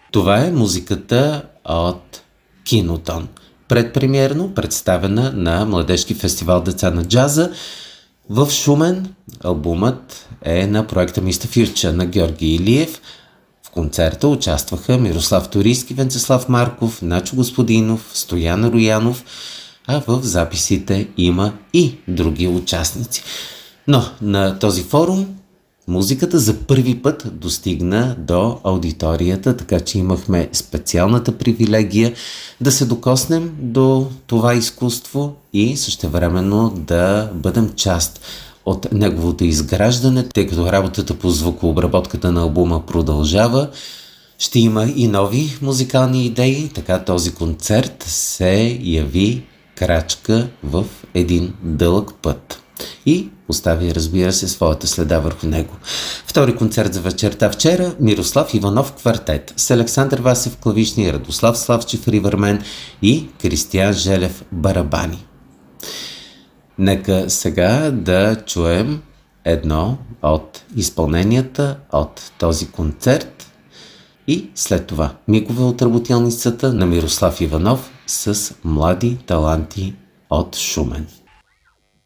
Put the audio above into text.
Това е музиката от Кинотон. Предпремиерно представена на Младежки фестивал Деца на джаза в Шумен. Албумът е на проекта Мистер Фьючър на Георги Илиев. В концерта участваха Мирослав Торийски, Венцеслав Марков, Начо Господинов, Стоян Роянов, а в записите има и други участници. Но на този форум музиката за първи път достигна до аудиторията, така че имахме специалната привилегия да се докоснем до това изкуство и същевременно да бъдем част от неговото изграждане, тъй като работата по звукообработката на албума продължава. Ще има и нови музикални идеи, така този концерт се яви крачка в един дълъг път и остави, разбира се, своята следа върху него. Втори концерт за вечерта вчера – Мирослав Иванов квартет с Александър Васев клавишни, Радослав Славчев ривърмен и Кристиян Желев барабани. Нека сега да чуем едно от изпълненията от този концерт и след това мигове от работилницата на Мирослав Иванов с млади таланти от Шумен.